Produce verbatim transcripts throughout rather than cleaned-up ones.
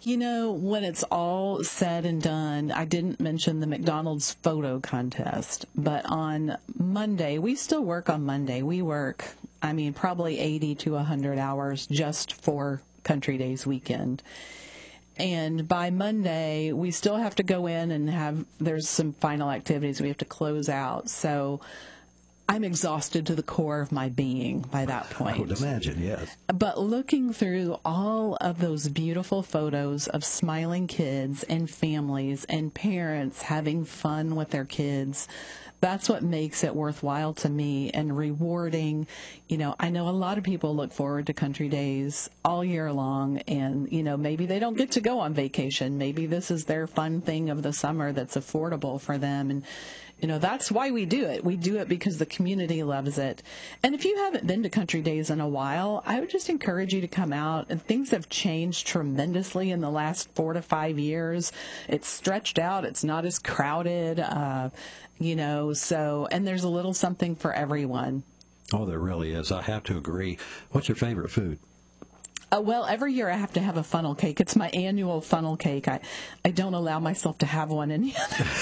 You know, when it's all said and done, I didn't mention the McDonald's photo contest, but on Monday, we still work on Monday. We work, I mean, probably eighty to one hundred hours just for Country Days weekend. And by Monday, we still have to go in and have, there's some final activities we have to close out. So I'm exhausted to the core of my being by that point. I would imagine, yes. But looking through all of those beautiful photos of smiling kids and families and parents having fun with their kids, that's what makes it worthwhile to me and rewarding. You know, I know a lot of people look forward to Country Days all year long, and, you know, maybe they don't get to go on vacation. Maybe this is their fun thing of the summer that's affordable for them. And, you know, that's why we do it. We do it because the community loves it. And if you haven't been to Country Days in a while, I would just encourage you to come out. And things have changed tremendously in the last four to five years. It's stretched out. It's not as crowded, uh, you know, so, and there's a little something for everyone. Oh, there really is. I have to agree. What's your favorite food? Uh, well, every year I have to have a funnel cake. It's my annual funnel cake. I, I don't allow myself to have one any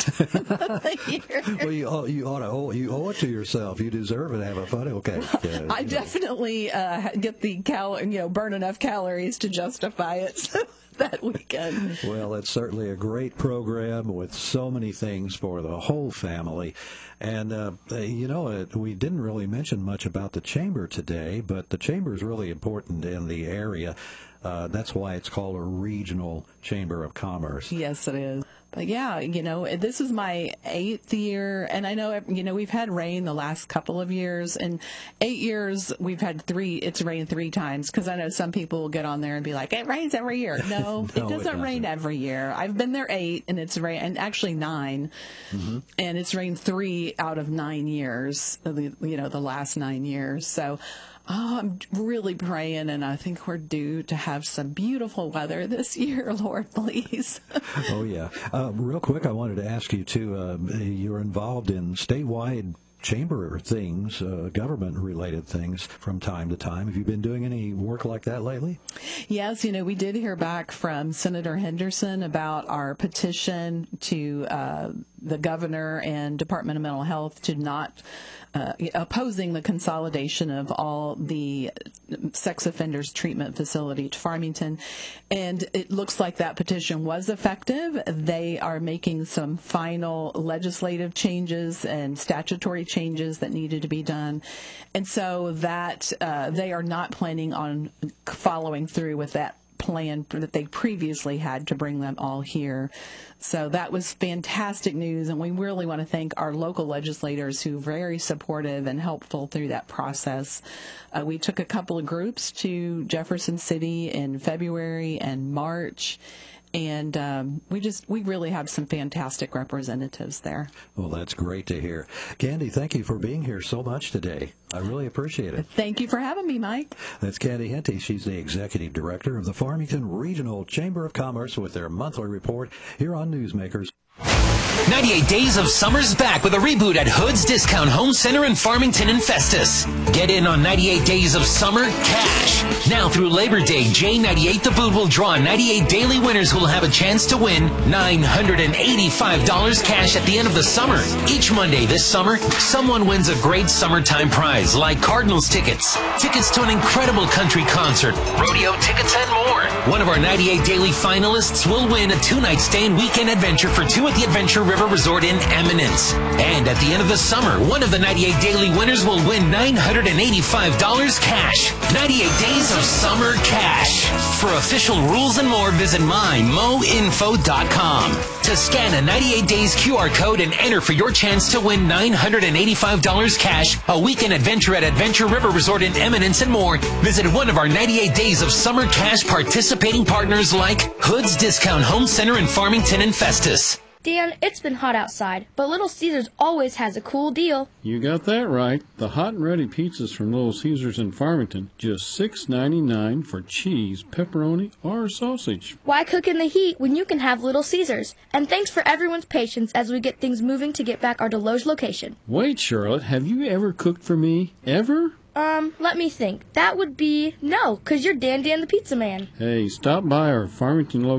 other year. Well, you, ought- you ought to owe, you owe it to yourself. You deserve it to have a funnel cake. Uh, I you know. definitely uh, get the cal, you know, burn enough calories to justify it. So that weekend. Well, it's certainly a great program with so many things for the whole family. And, uh, you know, it, we didn't really mention much about the Chamber today, but the Chamber is really important in the area. Uh, that's why it's called a regional Chamber of Commerce. Yes, it is. But yeah, you know, this is my eighth year, and I know, you know, we've had rain the last couple of years, and eight years we've had three, it's rained three times, because I know some people will get on there and be like, it rains every year. No, No, it, doesn't it doesn't rain every year. I've been there eight, and it's rained, and actually nine, mm-hmm. and it's rained three out of nine years, you know, the last nine years. So, oh, I'm really praying, and I think we're due to have some beautiful weather this year, Lord, please. Oh, yeah. Uh, real quick, I wanted to ask you, too, uh, you're involved in statewide chamber things, uh, government-related things from time to time. Have you been doing any work like that lately? Yes, you know, we did hear back from Senator Henderson about our petition to uh, the governor and Department of Mental Health to not uh, opposing the consolidation of all the sex offenders treatment facility to Farmington. And it looks like that petition was effective. They are making some final legislative changes and statutory changes that needed to be done. And so that uh, they are not planning on following through with that plan that they previously had to bring them all here. So that was fantastic news, and we really want to thank our local legislators who were very supportive and helpful through that process. Uh, we took a couple of groups to Jefferson City in February and March, and um, we just we really have some fantastic representatives there. Well, that's great to hear. Candy, thank you for being here so much today. I really appreciate it. Thank you for having me, Mike. That's Candy Henty. She's the Executive Director of the Farmington Regional Chamber of Commerce with their monthly report here on Newsmakers. ninety-eight Days of Summer's back with a reboot at Hood's Discount Home Center in Farmington and Festus. Get in on ninety-eight Days of Summer cash. Now through Labor Day, J ninety-eight The Boot will draw ninety-eight daily winners who will have a chance to win nine hundred eighty-five dollars cash at the end of the summer. Each Monday this summer, someone wins a great summertime prize like Cardinals tickets, tickets to an incredible country concert, rodeo tickets, and more. One of our ninety-eight daily finalists will win a two-night stay and weekend adventure for two at the Adventure River Resort in Eminence. And at the end of the summer, one of the ninety-eight daily winners will win nine hundred eighty-five dollars cash. ninety-eight Days of Summer cash. For official rules and more, visit my mo info dot com. To scan a ninety-eight days Q R code and enter for your chance to win nine hundred eighty-five dollars cash, a weekend adventure at Adventure River Resort in Eminence, and more, visit one of our ninety-eight Days of Summer cash participating partners like Hood's Discount Home Center in Farmington and Festus. Dan, it's been hot outside, but Little Caesars always has a cool deal. You got that right. The hot and ready pizzas from Little Caesars in Farmington, just six ninety-nine for cheese, pepperoni, or sausage. Why cook in the heat when you can have Little Caesars? And thanks for everyone's patience as we get things moving to get back our Deloge location. Wait, Charlotte, have you ever cooked for me? Ever? Um, let me think. That would be no, because you're Dan Dan the Pizza Man. Hey, stop by our Farmington location.